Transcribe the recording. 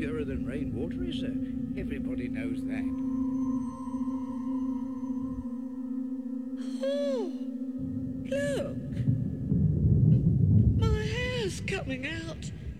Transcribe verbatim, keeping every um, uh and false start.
purer than rainwater, is there? Everybody knows that. Oh, look. My hair's coming out.